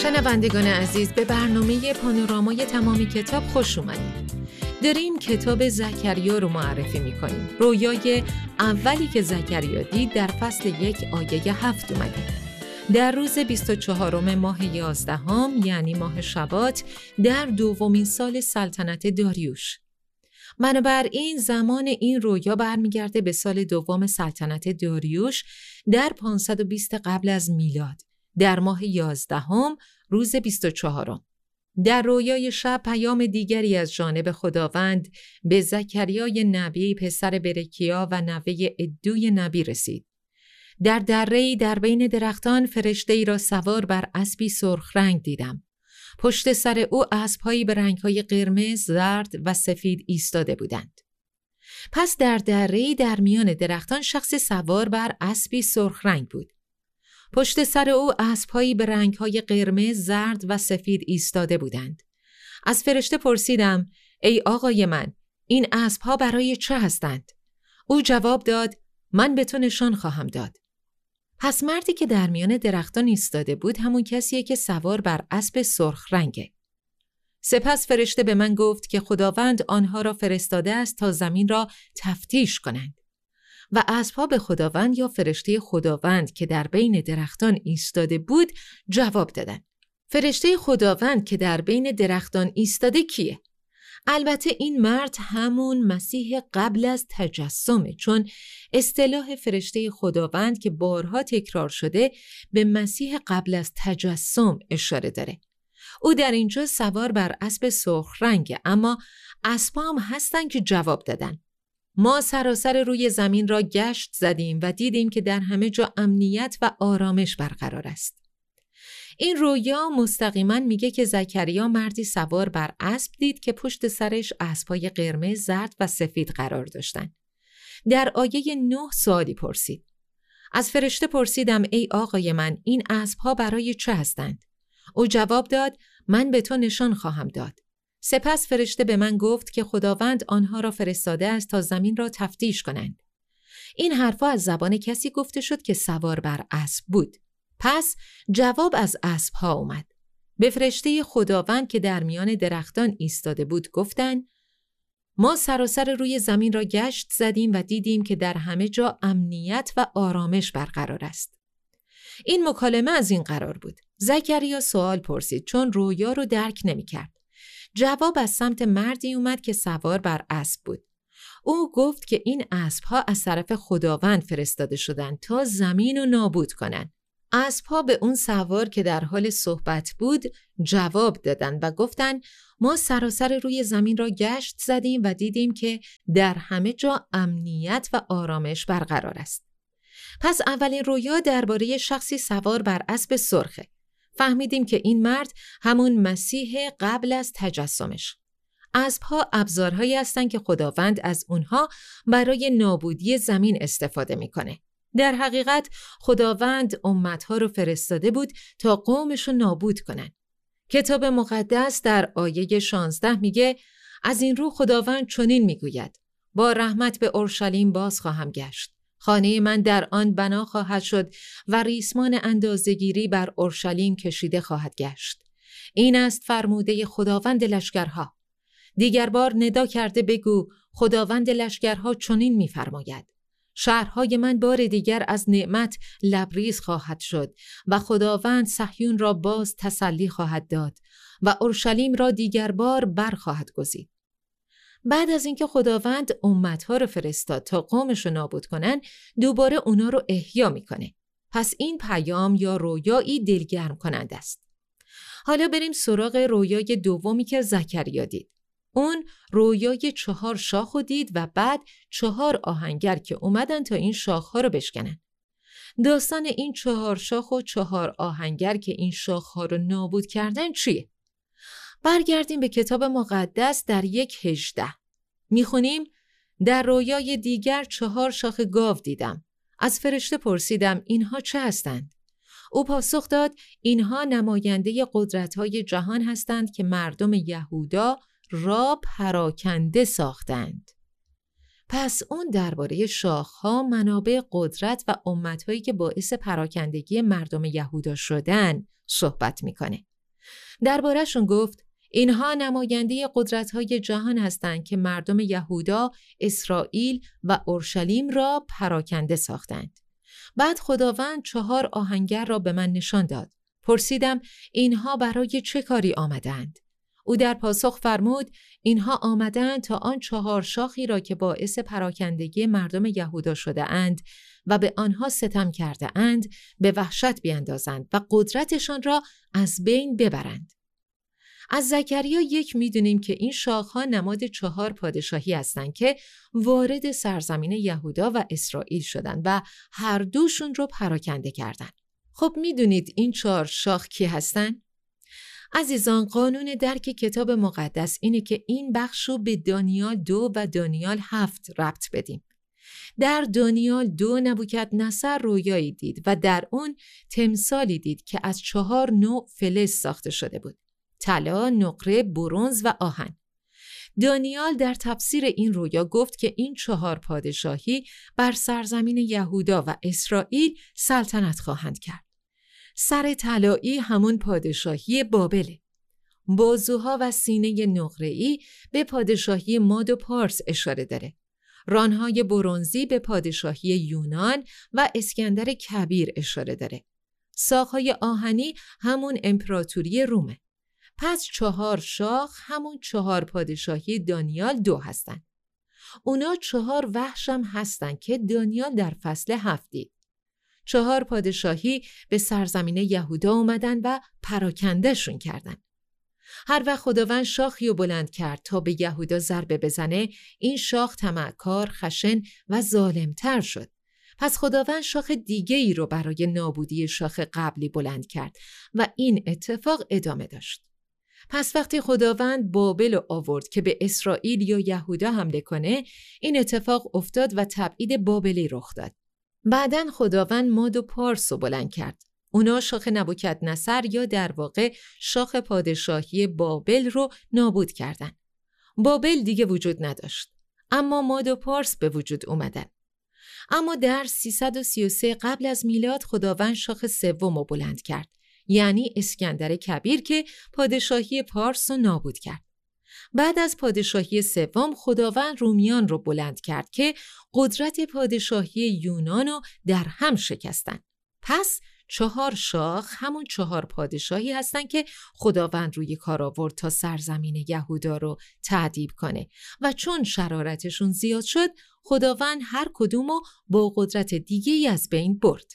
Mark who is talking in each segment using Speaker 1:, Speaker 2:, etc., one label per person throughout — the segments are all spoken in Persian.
Speaker 1: شنوندگان عزیز، به برنامه پانورامای تمام کتاب خوش اومدید. داریم کتاب زکریا رو معرفی میکنیم. رویای اولی که زکریا دید در فصل 1 آیه 7 اومده. در روز 24 ماه 11 یعنی ماه شبات در دومین سال سلطنت داریوش. بنابراین زمان این رویا برمیگرده به سال دوم سلطنت داریوش در 520 قبل از میلاد، در ماه 11 روز 24. در رویای شب پیام دیگری از جانب خداوند به زکریای نبی پسر برکیا و نوه ادوی نبی رسید. در دره‌ای در بین درختان فرشته‌ای را سوار بر اسبی سرخ رنگ دیدم. پشت سر او اسب‌هایی به رنگ‌های قرمز، زرد و سفید ایستاده بودند. پس در دره‌ای در میان درختان شخصی سوار بر اسبی سرخ رنگ بود. پشت سر او اسب‌هایی به رنگ‌های قرمز، زرد و سفید ایستاده بودند. از فرشته پرسیدم: ای آقای من، این اسب‌ها برای چه هستند؟ او جواب داد: من به تو نشان خواهم داد. پس مردی که در میان درختان ایستاده بود همون کسیه که سوار بر اسب سرخ رنگه. سپس فرشته به من گفت که خداوند آنها را فرستاده است تا زمین را تفتیش کنند. و اسب‌ها به خداوند یا فرشته خداوند که در بین درختان ایستاده بود جواب دادند: فرشته خداوند که در بین درختان ایستاده کیه؟ البته این مرد همون مسیح قبل از تجسمه، چون اصطلاح فرشته خداوند که بارها تکرار شده به مسیح قبل از تجسم اشاره داره. او در اینجا سوار بر اسب سرخ رنگه، اما اسب‌ها هم هستن که جواب دادن: ما سراسر روی زمین را گشت زدیم و دیدیم که در همه جا امنیت و آرامش برقرار است. این رویا مستقیما میگه که زکریا مردی سوار بر اسب دید که پشت سرش اسب‌های قرمز، زرد و سفید قرار داشتند. در آیه 9 سوالی پرسید. از فرشته پرسیدم: ای آقای من، این اسب‌ها برای چه هستند؟ او جواب داد: من به تو نشان خواهم داد. سپس فرشته به من گفت که خداوند آنها را فرستاده است تا زمین را تفتیش کنند. این حرفا از زبان کسی گفته شد که سوار بر اسب بود. پس جواب از اسب‌ها اومد. به فرشته خداوند که در میان درختان ایستاده بود گفتند: ما سراسر روی زمین را گشت زدیم و دیدیم که در همه جا امنیت و آرامش برقرار است. این مکالمه از این قرار بود. زکریا سوال پرسید چون رویا رو درک نمی‌کرد. جواب از سمت مردی اومد که سوار بر اسب بود. او گفت که این اسب‌ها از طرف خداوند فرستاده شدند تا زمین رو نابود کنند. اسب‌ها به اون سوار که در حال صحبت بود جواب دادن و گفتن: ما سراسر روی زمین را گشت زدیم و دیدیم که در همه جا امنیت و آرامش برقرار است. پس اولین رویا درباره شخصی سوار بر اسب سرخه. فهمیدیم که این مرد همون مسیح قبل از تجسمش. اسب‌ها ابزارهایی هستند که خداوند از اونها برای نابودی زمین استفاده میکنه. در حقیقت خداوند امتها رو فرستاده بود تا قومش رو نابود کنن. کتاب مقدس در آیه 16 میگه: از این رو خداوند چنین میگوید: با رحمت به اورشلیم باز خواهم گشت. خانه من در آن بنا خواهد شد و ریسمان اندازه‌گیری بر اورشلیم کشیده خواهد گشت. این است فرموده خداوند لشکرها. دیگر بار ندا کرده بگو: خداوند لشکرها چنین می‌فرماید: شهرهای من بار دیگر از نعمت لبریز خواهد شد و خداوند صهیون را باز تسلی خواهد داد و اورشلیم را دیگر بار برخواهد گزید. بعد از اینکه خداوند امتها رو فرستاد تا قومش رو نابود کنن، دوباره اونا رو احیا میکنه. پس این پیام یا رویایی دلگرم کننده است. حالا بریم سراغ رویای دومی که زکریا دید. اون رویای 4 شاخ رو دید و بعد 4 آهنگر که اومدن تا این شاخها رو بشکنن. داستان این 4 شاخ و 4 آهنگر که این شاخها رو نابود کردن چیه؟ برگردیم به کتاب مقدس در 1:18. میخونیم: در رویای دیگر 4 شاخ گاو دیدم. از فرشته پرسیدم: اینها چه هستند؟ او پاسخ داد: اینها نماینده قدرت‌های جهان هستند که مردم یهودا را پراکنده ساختند. پس اون درباره شاخ‌ها، منابع قدرت و امت‌هایی که باعث پراکندگی مردم یهودا شدن صحبت میکنه. درباره‌شون گفت اینها نماینده قدرت‌های جهان هستند که مردم یهودا، اسرائیل و اورشلیم را پراکنده ساختند. بعد خداوند 4 آهنگر را به من نشان داد. پرسیدم اینها برای چه کاری آمدند؟ او در پاسخ فرمود اینها آمدند تا آن 4 شاخی را که باعث پراکندگی مردم یهودا شده اند و به آنها ستم کرده اند به وحشت بیندازند و قدرتشان را از بین ببرند. از زکریا 1 می‌دونیم که این شاخه‌ها نماد 4 پادشاهی هستند که وارد سرزمین یهودا و اسرائیل شدند و هر دوشون رو پراکنده کردند. خب می‌دونید این 4 شاخ کی هستند؟ عزیزان، قانون درک کتاب مقدس اینه که این بخش رو به دانیال 2 و دانیال 7 ربط بدیم. در دانیال 2 نبوکدنصر رویایی دید و در اون تمثالی دید که از 4 نوع فلز ساخته شده بود: طلا، نقره، برنز و آهن. دانیال در تفسیر این رویا گفت که این 4 پادشاهی بر سرزمین یهودا و اسرائیل سلطنت خواهند کرد. سر طلایی همون پادشاهی بابله. بازوها و سینه نقره‌ای به پادشاهی ماد و پارس اشاره داره. رانهای برنزی به پادشاهی یونان و اسکندر کبیر اشاره داره. ساقهای آهنی همون امپراتوری رومه. پس 4 شاخ همون 4 پادشاهی دانیال 2 هستن. اونا 4 وحش هم هستن که دانیال در فصل 7 دید. 4 پادشاهی به سرزمین یهودا اومدن و پراکندهشون کردن. هر وقت خداوند شاخی رو بلند کرد تا به یهودا ضربه بزنه، این شاخ طمعکار، خشن و ظالمتر شد. پس خداوند شاخ دیگه ای رو برای نابودی شاخ قبلی بلند کرد و این اتفاق ادامه داشت. پس وقتی خداوند بابل رو آورد که به اسرائیل یا یهودا حمله کنه، این اتفاق افتاد و تبعید بابلی رخ داد. بعداً خداوند ماد و پارس رو بلند کرد. اونا شاخ نبوکدنصر یا در واقع شاخ پادشاهی بابل رو نابود کردن. بابل دیگه وجود نداشت، اما ماد و پارس به وجود اومدن. اما در 333 قبل از میلاد خداوند شاخ 3 رو بلند کرد، یعنی اسکندر کبیر که پادشاهی پارس رو نابود کرد. بعد از پادشاهی 3 خداوند رومیان رو بلند کرد که قدرت پادشاهی یونان رو در هم شکستن. پس 4 شاخ همون 4 پادشاهی هستن که خداوند روی کار آورد تا سرزمین یهودا رو تعذیب کنه و چون شرارتشون زیاد شد، خداوند هر کدومو با قدرت دیگه‌ای از بین برد.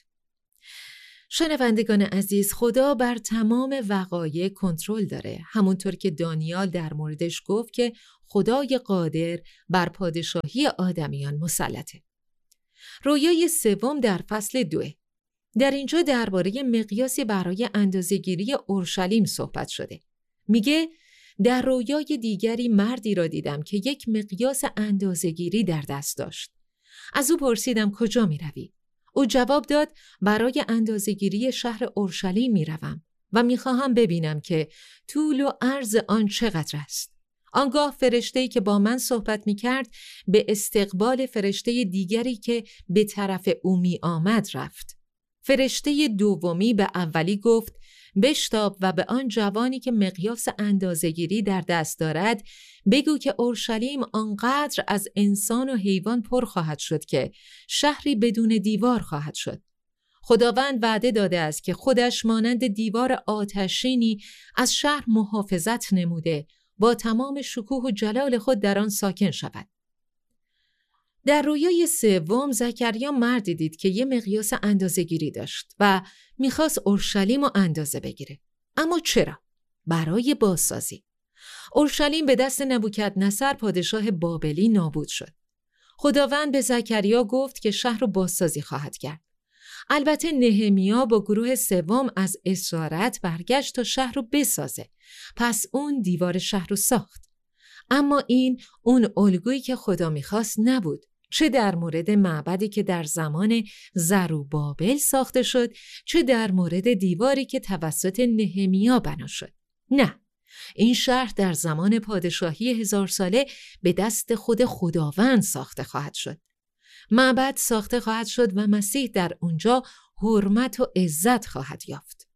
Speaker 1: شنوندگان عزیز، خدا بر تمام وقایع کنترل داره، همونطور که دانیال در موردش گفت که خدای قادر بر پادشاهی آدمیان مسلطه. رویای 3 در فصل 2. در اینجا درباره مقیاسی برای اندازه‌گیری اورشلیم صحبت شده. میگه در رویای دیگری مردی را دیدم که یک مقیاس اندازه‌گیری در دست داشت. از او پرسیدم کجا میروی؟ او جواب داد برای اندازه‌گیری شهر اورشلیم میروم و میخواهم ببینم که طول و عرض آن چقدر است. آنگاه فرشته‌ای که با من صحبت میکرد به استقبال فرشته دیگری که به طرف او می آمد رفت. فرشته دومی به اولی گفت بشتاب و به آن جوانی که مقیاس اندازه‌گیری در دست دارد بگو که اورشلیم آنقدر از انسان و حیوان پر خواهد شد که شهری بدون دیوار خواهد شد. خداوند وعده داده است که خودش مانند دیوار آتشینی از شهر محافظت نموده با تمام شکوه و جلال خود در آن ساکن شود. در رویای 3 زکریا مردی دید که یه مقیاس اندازه‌گیری داشت و میخواست اورشلیم رو اندازه بگیره. اما چرا؟ برای بازسازی. اورشلیم به دست نبوکدنصر پادشاه بابلی نابود شد. خداوند به زکریا گفت که شهر رو بازسازی خواهد کرد. البته نهمیا با گروه 3 از اسارت برگشت تا شهر رو بسازه. پس اون دیوار شهر رو ساخت. اما این اون الگویی که خدا میخواست نبود. چه در مورد معبدی که در زمان زروبابل ساخته شد، چه در مورد دیواری که توسط نهمیا بنا شد. نه، این شهر در زمان پادشاهی 1000 ساله به دست خود خداوند ساخته خواهد شد. معبد ساخته خواهد شد و مسیح در اونجا حرمت و عزت خواهد یافت.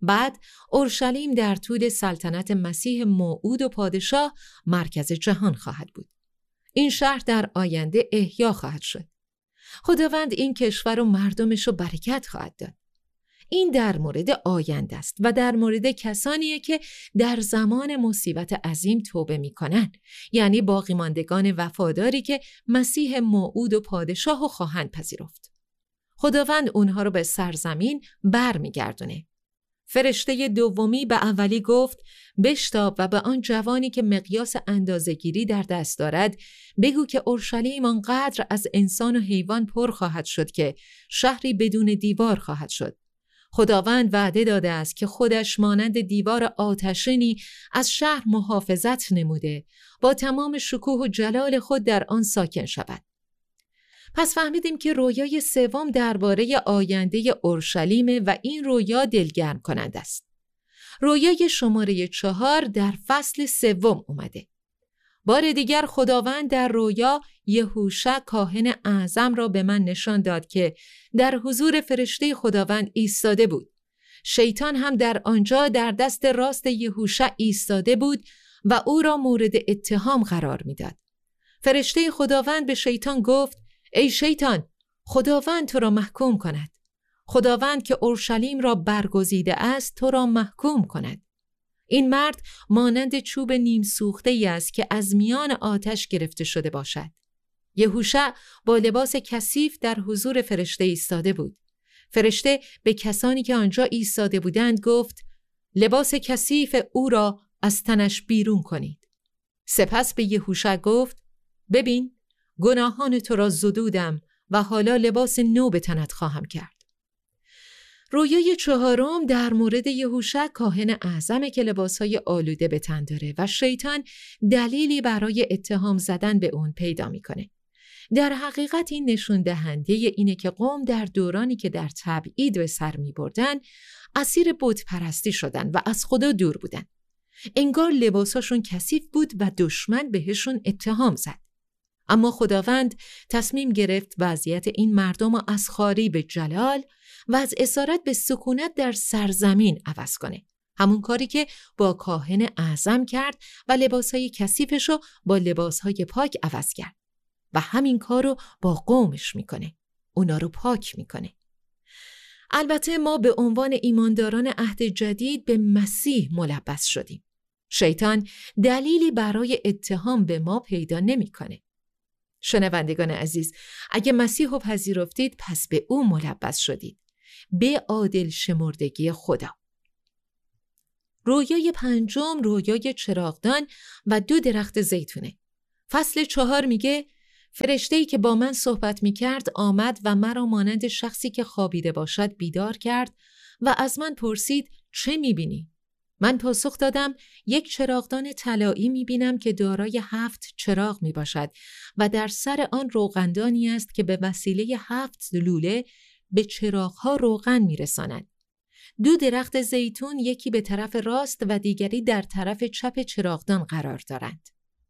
Speaker 1: بعد اورشلیم در طول سلطنت مسیح موعود و پادشاه مرکز جهان خواهد بود. این شهر در آینده احیا خواهد شد. خداوند این کشور و مردمش رو برکت خواهد داد. این در مورد آینده است و در مورد کسانیه که در زمان مصیبت عظیم توبه میکنن، یعنی باقی ماندگان وفاداری که مسیح موعود و پادشاه رو خواهند پذیرفت. خداوند اونها رو به سرزمین برمیگردونه. فرشته دومی به اولی گفت: بشتاب و به آن جوانی که مقیاس اندازه‌گیری در دست دارد بگو که اورشلیم آنقدر از انسان و حیوان پر خواهد شد که شهری بدون دیوار خواهد شد. خداوند وعده داده است که خودش مانند دیوار آتشینی از شهر محافظت نموده، با تمام شکوه و جلال خود در آن ساکن شود. پس فهمیدیم که رویای سوم درباره آینده اورشلیمه و این رویا دلگرم کننده است. رویای شماره 4 در فصل 3 اومده. بار دیگر خداوند در رویا یهوشع کاهن اعظم را به من نشان داد که در حضور فرشته خداوند ایستاده بود. شیطان هم در آنجا در دست راست یهوشع ایستاده بود و او را مورد اتهام قرار میداد. فرشته خداوند به شیطان گفت: ای شیطان، خداوند تو را محکوم کند. خداوند که اورشلیم را برگزیده است تو را محکوم کند. این مرد مانند چوب نیم سوخته ای است که از میان آتش گرفته شده باشد. یهوشع با لباس کثیف در حضور فرشته ایستاده بود. فرشته به کسانی که آنجا ایستاده بودند گفت: لباس کثیف او را از تنش بیرون کنید. سپس به یهوشع گفت: ببین، گناهان تو را زدودم و حالا لباس نو به تنت خواهم کرد. رویای 4 در مورد یهوشع کاهن اعظم که لباسهای آلوده به تن داره و شیطان دلیلی برای اتهام زدن به اون پیدا میکنه. در حقیقت این نشون دهنده اینه که قوم در دورانی که در تبعید به سر میبردن اسیر بت پرستی شدن و از خدا دور بودن. انگار لباساشون کثیف بود و دشمن بهشون اتهام زد. اما خداوند تصمیم گرفت وضعیت این مردم رو از خواری به جلال و از اسارت به سکونت در سرزمین عوض کنه. همون کاری که با کاهن اعظم کرد و لباسهای کثیفش رو با لباسهای پاک عوض کرد و همین کار رو با قومش میکنه. اونا رو پاک میکنه. البته ما به عنوان ایمانداران عهد جدید به مسیح ملبس شدیم. شیطان دلیلی برای اتهام به ما پیدا نمیکنه. شنوندگان عزیز، اگه مسیح رو پذیرفتید پس به او ملبس شدید، به عادل شمردگی خدا. رویای 5 رویای چراغدان و 2 درخت زیتونه. فصل 4 میگه: فرشته‌ای که با من صحبت میکرد آمد و مرا مانند شخصی که خوابیده باشد بیدار کرد و از من پرسید: چه میبینی؟ من پاسخ دادم: یک چراغدان طلایی میبینم که دارای 7 چراغ میباشد و در سر آن روغندانی است که به وسیله 7 لوله به چراغها روغن میرساند. 2 درخت زیتون، یکی به طرف راست و دیگری در طرف چپ چراغدان قرار دارند.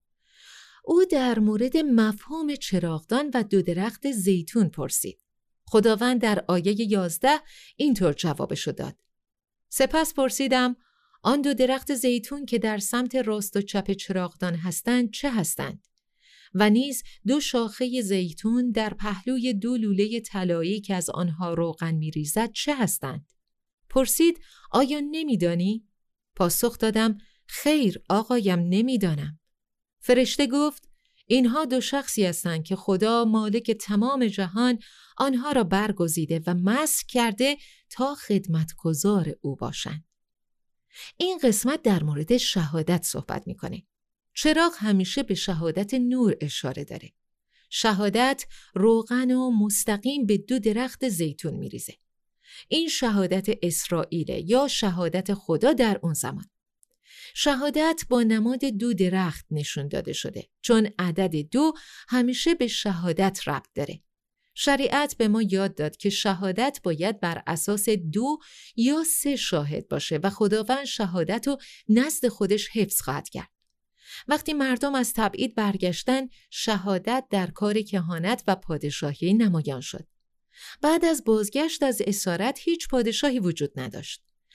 Speaker 1: او در مورد مفهوم چراغدان و 2 درخت زیتون پرسید. خداوند در آیه 11 اینطور جوابشو داد: سپس پرسیدم: آن 2 درخت زیتون که در سمت راست و چپ چراغدان هستند چه هستند؟ و نیز 2 شاخه زیتون در پهلوی 2 لوله طلایی که از آنها روغن می‌ریزد چه هستند؟ پرسید: آیا نمی‌دانی؟ پاسخ دادم: خیر آقایم، نمی‌دانم. فرشته گفت: اینها 2 شخصی هستند که خدا مالک تمام جهان آنها را برگزیده و مسح کرده تا خدمتگزار او باشند. این قسمت در مورد شهادت صحبت میکنه. چراغ همیشه به شهادت نور اشاره داره. شهادت روغن و مستقیم به 2 درخت زیتون میریزه. این شهادت اسرائیل یا شهادت خدا در اون زمان. شهادت با نماد 2 درخت نشون داده شده، چون عدد 2 همیشه به شهادت ربط داره. شریعت به ما یاد داد که شهادت باید بر اساس 2 یا 3 شاهد باشه و خداوند شهادت رو نزد خودش حفظ خواهد کرد. وقتی مردم از تبعید برگشتن، شهادت در کار کهانت و پادشاهی نمایان شد. بعد از بازگشت از اسارت هیچ پادشاهی وجود نداشت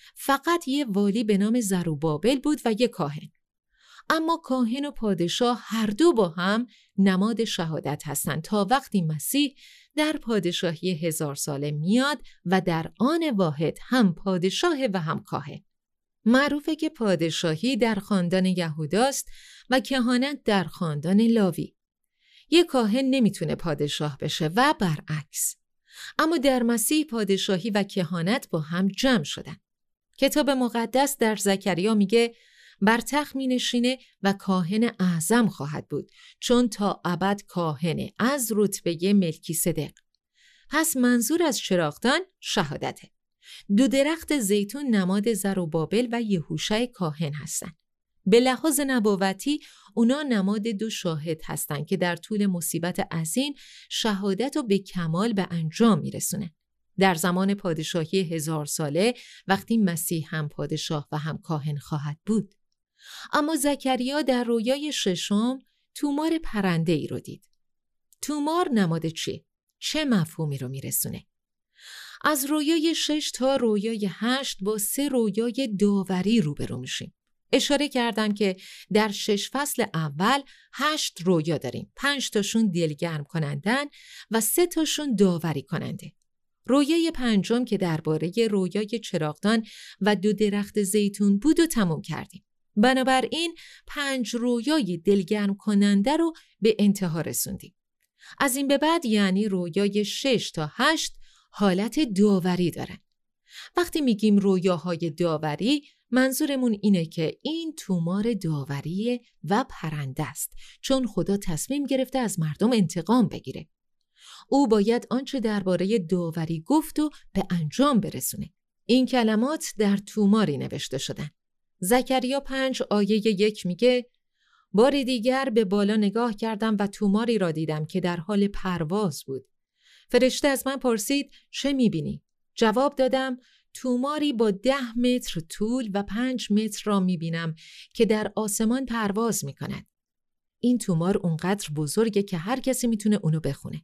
Speaker 1: فقط یه والی به نام زروبابل بود و یه کاهن. اما کاهن و پادشاه هر دو با هم نماد شهادت هستند تا وقتی مسیح در پادشاهی 1000 ساله میاد و در آن واحد هم پادشاه و هم کاهن. معروفه که پادشاهی در خاندان یهوداست و کهانت در خاندان لاوی. یک کاهن نمیتونه پادشاه بشه و برعکس. اما در مسیح پادشاهی و کهانت با هم جمع شدن. کتاب مقدس در زکریا میگه بر تخت می‌نشینه و کاهن اعظم خواهد بود، چون تا ابد کاهنه، از رتبه ملکی‌صدق. پس منظور از چراغدان شهادته. 2 درخت زیتون نماد زروبابل و یهوشع کاهن هستن. به لحاظ نبوتی اونا نماد 2 شاهد هستن که در طول مصیبت عظیم شهادت رو به کمال به انجام میرسونه. در زمان پادشاهی 1000 ساله وقتی مسیح هم پادشاه و هم کاهن خواهد بود. اما زکریا در رویای 6 تومار پرنده‌ای رو دید. تومار نماد چیه؟ چه مفهومی رو میرسونه؟ از رویای 6 تا رویای 8 با 3 رویای داوری روبرو میشیم. اشاره کردم که در 6 فصل اول 8 رویا داریم. 5 تاشون دلگرم کنندن و 3 تاشون داوری کننده. رویای 5 که درباره رویای چراغدان و 2 درخت زیتون بود و تموم کردیم. بنابراین 5 رویای دلگرم کننده رو به انتها رسوندیم. از این به بعد یعنی رویای 6 تا 8 حالت داوری دارن. وقتی میگیم رویاهای داوری منظورمون اینه که این تومار داوری و پرنده است، چون خدا تصمیم گرفته از مردم انتقام بگیره. او باید آنچه درباره داوری گفت و به انجام برسونه. این کلمات در توماری نوشته شدن. زکریا 5 آیه 1 میگه بار دیگر به بالا نگاه کردم و توماری را دیدم که در حال پرواز بود. فرشته از من پرسید چه میبینی؟ جواب دادم توماری با 10 متر طول و 5 متر را میبینم که در آسمان پرواز میکند. این تومار اونقدر بزرگه که هر کسی میتونه اونو بخونه.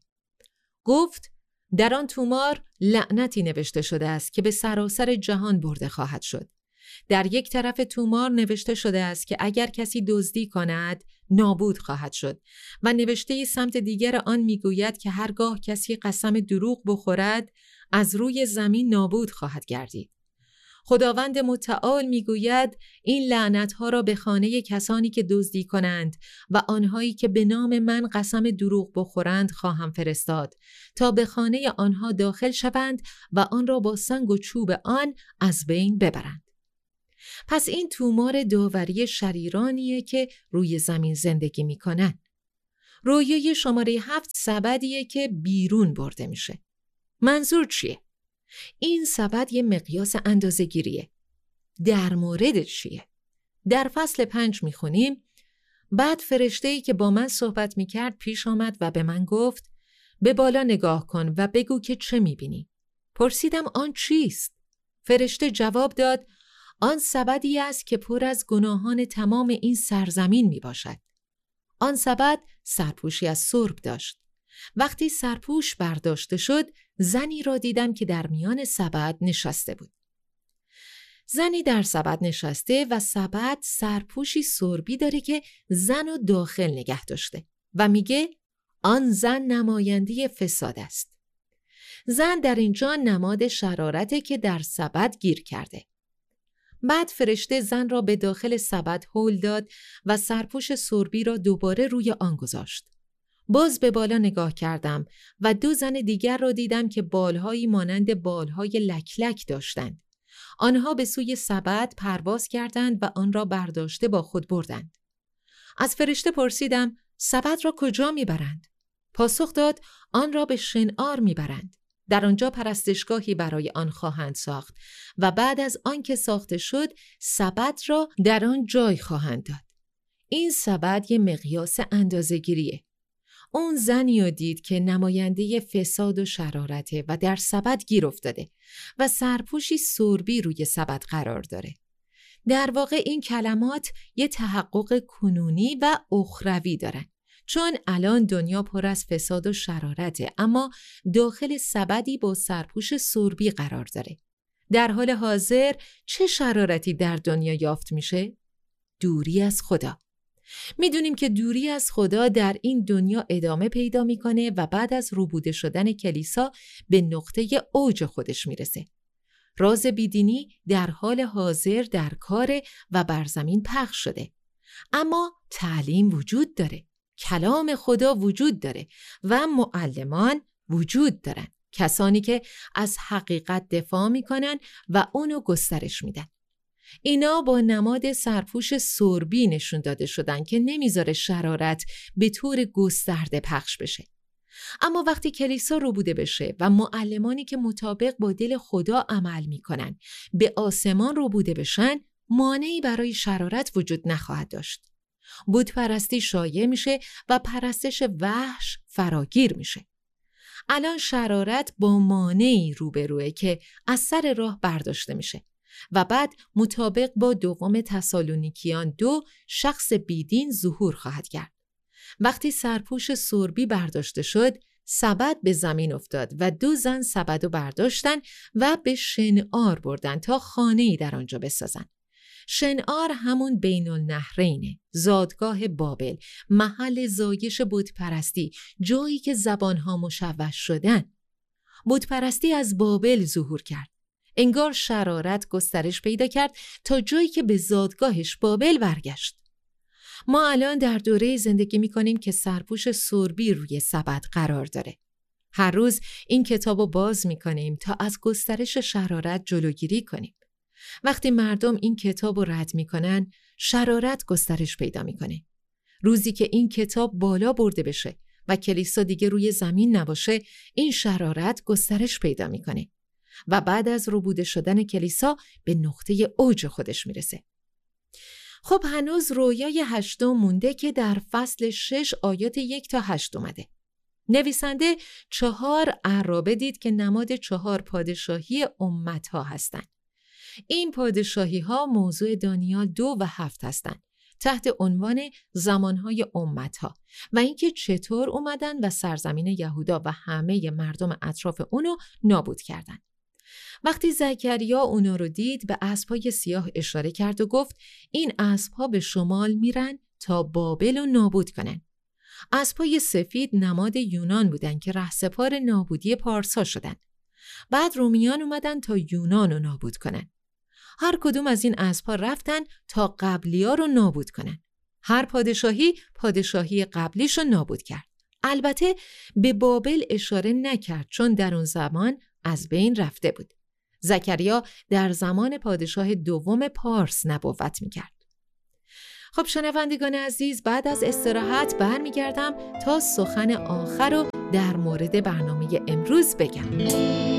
Speaker 1: گفت در آن تومار لعنتی نوشته شده است که به سراسر جهان برده خواهد شد. در یک طرف تومار نوشته شده است که اگر کسی دزدی کند نابود خواهد شد و نوشته سمت دیگر آن میگوید که هرگاه کسی قسم دروغ بخورد از روی زمین نابود خواهد گردید. خداوند متعال میگوید این لعنت‌ها را به خانه کسانی که دزدی کنند و آنهایی که به نام من قسم دروغ بخورند خواهم فرستاد تا به خانه آنها داخل شوند و آن را با سنگ و چوب آن از بین ببرند. پس این تومار داوری شریرانیه که روی زمین زندگی میکنن. رویای شماره 7 سبدیه که بیرون برده میشه. منظور چیه؟ این سبد یه مقیاس اندازه‌گیریه. در مورد چیه؟ در فصل 5 میخونیم بعد فرشته‌ای که با من صحبت میکرد پیش آمد و به من گفت به بالا نگاه کن و بگو که چه میبینی؟ پرسیدم آن چیست؟ فرشته جواب داد آن سبدی است که پر از گناهان تمام این سرزمین می باشد. آن سبد سرپوشی از سرب داشت. وقتی سرپوش برداشته شد، زنی را دیدم که در میان سبد نشسته بود. زنی در سبد نشسته و سبد سرپوشی سربی داره که زن رو داخل نگه داشته و میگه آن زن نماینده فساد است. زن در اینجا نماد شرارته که در سبد گیر کرده. بعد فرشته زن را به داخل سبد هول داد و سرپوش سربی را دوباره روی آن گذاشت. باز به بالا نگاه کردم و 2 زن دیگر را دیدم که بالهایی مانند بالهای لکلک داشتند. آنها به سوی سبد پرواز کردند و آن را برداشته با خود بردند. از فرشته پرسیدم سبد را کجا میبرند؟ پاسخ داد آن را به شنعار میبرند. در آنجا پرستشگاهی برای آن خواهند ساخت و بعد از آن که ساخته شد سبد را در آن جای خواهند داد. این سبد یه مقیاس اندازه‌گیریه. اون زنی رو دید که نماینده فساد و شرارته و در سبد گیر افتاده و سرپوشی سربی روی سبد قرار داره. در واقع این کلمات یه تحقق کنونی و اخروی دارن. چون الان دنیا پر از فساد و شرارته اما داخل سبدی با سرپوش سربی قرار داره. در حال حاضر چه شرارتی در دنیا یافت میشه؟ دوری از خدا. میدونیم که دوری از خدا در این دنیا ادامه پیدا میکنه و بعد از ربوده شدن کلیسا به نقطه اوج خودش میرسه. راز بیدینی در حال حاضر در کار و بر زمین پخش شده. اما تعلیم وجود داره، کلام خدا وجود داره و معلمان وجود دارن، کسانی که از حقیقت دفاع میکنن و اونو گسترش میدن. اینا با نماد سرپوش سربی نشون داده شدن که نمیذاره شرارت به طور گسترده پخش بشه. اما وقتی کلیسا ربوده بشه و معلمانی که مطابق با دل خدا عمل میکنن به آسمان ربوده بشن، مانعی برای شرارت وجود نخواهد داشت. بت پرستی شایع میشه و پرستش وحش فراگیر میشه. الان شرارت با مانعی روبروه که از سر راه برداشته میشه و بعد مطابق با دوم تسالونیکیان 2 شخص بیدین ظهور خواهد کرد. وقتی سرپوش سربی برداشته شد، سبد به زمین افتاد و 2 زن سبدو برداشتن و به شنعار بردن تا خانه‌ای در آنجا بسازن. شنعار همون بین النهرینه، زادگاه بابل، محل زایش بت پرستی، جایی که زبانها مشوش شدن. بت پرستی از بابل ظهور کرد. انگار شرارت گسترش پیدا کرد تا جایی که به زادگاهش بابل برگشت. ما الان در دوره زندگی می‌کنیم که سرپوش سربی روی سبد قرار داره. هر روز این کتابو باز می‌کنیم تا از گسترش شرارت جلوگیری کنیم. وقتی مردم این کتابو رد می‌کنن، شرارت گسترش پیدا می‌کنه. روزی که این کتاب بالا برده بشه و کلیسا دیگه روی زمین نباشه، این شرارت گسترش پیدا می‌کنه و بعد از ربوده شدن کلیسا به نقطه اوج خودش میرسه. خب هنوز رویای 8 مونده که در فصل 6 آیات 1 تا 8 اومده. نویسنده 4 عرابه دید که نماد 4 پادشاهی امتها هستند. این پادشاهی ها موضوع دانیال 2 و 7 هستند، تحت عنوان زمانهای امتها و اینکه چطور اومدن و سرزمین یهودا و همه مردم اطراف اونو نابود کردن. وقتی زکریا اونا رو دید به اسب‌های سیاه اشاره کرد و گفت این اسب‌ها به شمال میرن تا بابل رو نابود کنن. اسب‌های سفید نماد یونان بودن که رهسپار نابودی پارسا شدن. بعد رومیان اومدن تا یونان رو نابود کنن. هر کدوم از این اسب‌ها رفتن تا قبلی‌ها رو نابود کنن. هر پادشاهی قبلیش رو نابود کرد. البته به بابل اشاره نکرد چون در اون زمان از بین رفته بود. زکریا در زمان پادشاه دوم پارس نبوت می‌کرد. خب شنوندگان عزیز، بعد از استراحت برمیگردم تا سخن آخر رو در مورد برنامه امروز بگم.